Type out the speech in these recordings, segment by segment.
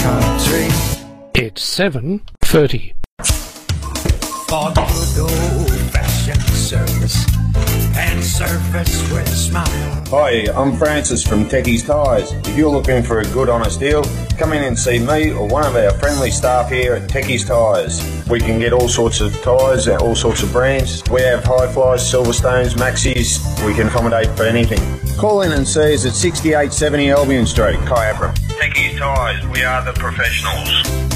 country. It's 7:30. For the good old-fashioned service and service with a smile. Hi, I'm Francis from Techie's Tyres. If you're looking for a good honest deal, come in and see me or one of our friendly staff here at Techie's Tyres. We can get all sorts of tyres and all sorts of brands. We have Hi-Flies, Silverstones, Maxis. We can accommodate for anything. Call in and see us at 6870 Albion Street, Kyabram. Techie's Tyres, we are the professionals.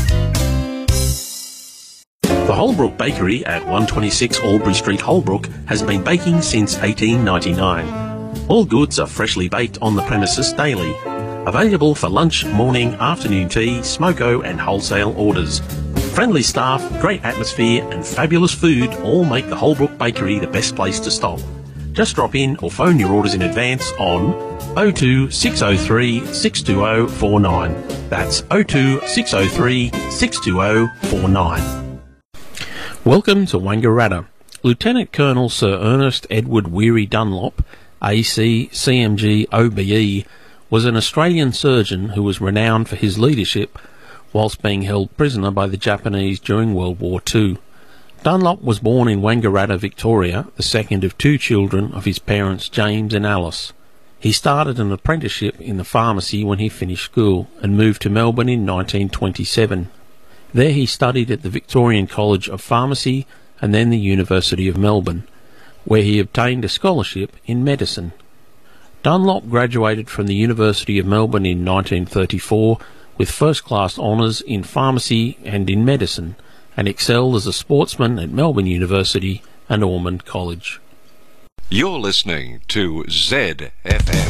The Holbrook Bakery at 126 Albury Street, Holbrook, has been baking since 1899. All goods are freshly baked on the premises daily. Available for lunch, morning, afternoon tea, smoko and wholesale orders. Friendly staff, great atmosphere and fabulous food all make the Holbrook Bakery the best place to stop. Just drop in or phone your orders in advance on 02 603 620 49. That's 02 603 620 49. Welcome to Wangaratta. Lieutenant Colonel Sir Ernest Edward Weary Dunlop, AC, CMG, OBE, was an Australian surgeon who was renowned for his leadership whilst being held prisoner by the Japanese during World War II. Dunlop was born in Wangaratta, Victoria, the second of two children of his parents James and Alice. He started an apprenticeship in the pharmacy when he finished school and moved to Melbourne in 1927. There he studied at the Victorian College of Pharmacy and then the University of Melbourne, where he obtained a scholarship in medicine. Dunlop graduated from the University of Melbourne in 1934 with first-class honours in pharmacy and in medicine, and excelled as a sportsman at Melbourne University and Ormond College. You're listening to ZFM.